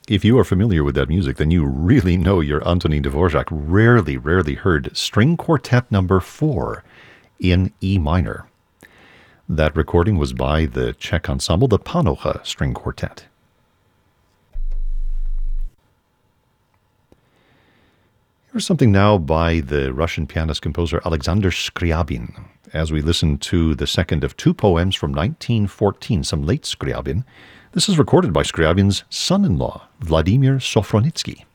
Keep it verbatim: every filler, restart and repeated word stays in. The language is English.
If you are familiar with that music, then you really know your Antonin Dvorak rarely, rarely heard String Quartet number four in E minor. That recording was by the Czech ensemble, the Panocha String Quartet. Here's something now by the Russian pianist-composer Alexander Scriabin, as we listen to the second of two poems from nineteen fourteen, some late Scriabin. This is recorded by Scriabin's son-in-law, Vladimir Sofronitsky.